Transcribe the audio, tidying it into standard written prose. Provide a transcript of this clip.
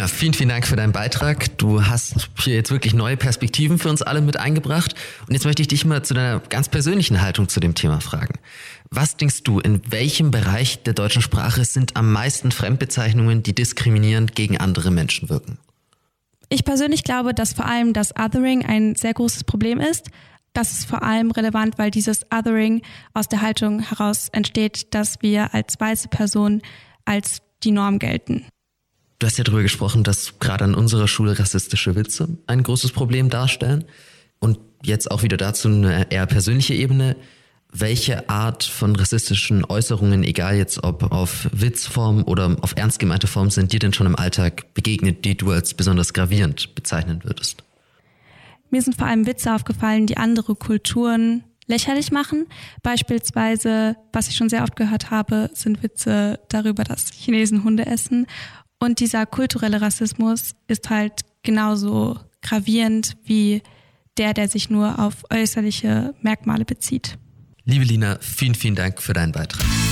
Lina, vielen, vielen Dank für deinen Beitrag. Du hast hier jetzt wirklich neue Perspektiven für uns alle mit eingebracht. Und jetzt möchte ich dich mal zu deiner ganz persönlichen Haltung zu dem Thema fragen. Was denkst du, in welchem Bereich der deutschen Sprache sind am meisten Fremdbezeichnungen, die diskriminierend gegen andere Menschen wirken? Ich persönlich glaube, dass vor allem das Othering ein sehr großes Problem ist. Das ist vor allem relevant, weil dieses Othering aus der Haltung heraus entsteht, dass wir als weiße Person als die Norm gelten. Du hast ja darüber gesprochen, dass gerade an unserer Schule rassistische Witze ein großes Problem darstellen. Und jetzt auch wieder dazu eine eher persönliche Ebene. Welche Art von rassistischen Äußerungen, egal jetzt ob auf Witzform oder auf ernst gemeinte Form, sind dir denn schon im Alltag begegnet, die du als besonders gravierend bezeichnen würdest? Mir sind vor allem Witze aufgefallen, die andere Kulturen lächerlich machen. Beispielsweise, was ich schon sehr oft gehört habe, sind Witze darüber, dass Chinesen Hunde essen. Und dieser kulturelle Rassismus ist halt genauso gravierend wie der sich nur auf äußerliche Merkmale bezieht. Liebe Lina, vielen, vielen Dank für deinen Beitrag.